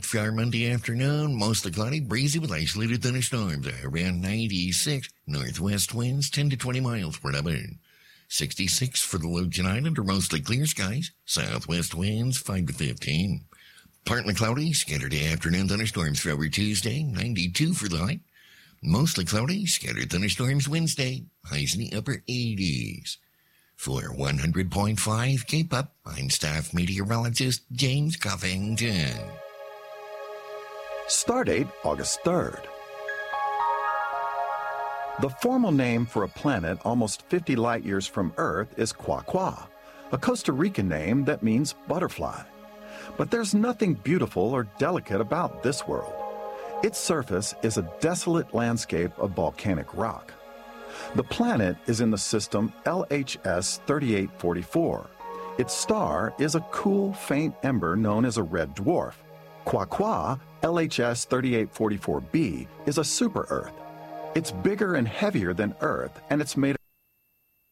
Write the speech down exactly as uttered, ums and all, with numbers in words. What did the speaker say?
for our Monday afternoon. Mostly cloudy, breezy with isolated thunderstorms. Around ninety-six. Northwest winds ten to twenty miles per hour. sixty-six for the low tonight under mostly clear skies. Southwest winds five to fifteen. Partly cloudy, scattered afternoon thunderstorms for over Tuesday. ninety-two for the high. Mostly cloudy, scattered thunderstorms Wednesday. Highs in the upper eighties. For one hundred point five Cape Up, I'm staff meteorologist James Cuffington. Stardate August third. The formal name for a planet almost fifty light years from Earth is Qua Qua, a Costa Rican name that means butterfly. But there's nothing beautiful or delicate about this world. Its surface is a desolate landscape of volcanic rock. The planet is in the system L H S thirty-eight forty-four. Its star is a cool, faint ember known as a red dwarf. Qua Qua, L H S thirty-eight forty-four b, is a super-Earth. It's bigger and heavier than Earth, and it's made